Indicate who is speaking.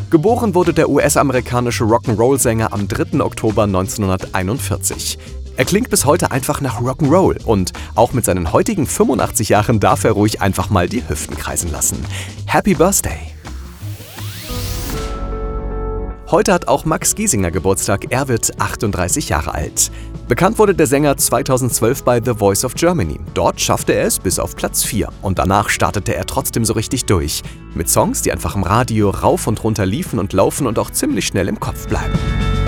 Speaker 1: Geboren wurde der US-amerikanische Rock'n'Roll-Sänger am 3. Oktober 1941. Er klingt bis heute einfach nach Rock'n'Roll und auch mit seinen heutigen 85 Jahren darf er ruhig einfach mal die Hüften kreisen lassen. Happy Birthday! Heute hat auch Max Giesinger Geburtstag, er wird 38 Jahre alt. Bekannt wurde der Sänger 2012 bei The Voice of Germany. Dort schaffte er es bis auf Platz 4 und danach startete er trotzdem so richtig durch. Mit Songs, die einfach im Radio rauf und runter liefen und laufen und auch ziemlich schnell im Kopf bleiben.